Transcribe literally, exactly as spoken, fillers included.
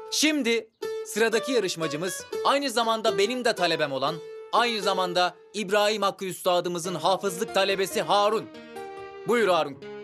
Şimdi sıradaki yarışmacımız aynı zamanda benim de talebem olan, aynı zamanda İbrahim Hakkı Üstadımızın hafızlık talebesi Harun. Buyur Harun.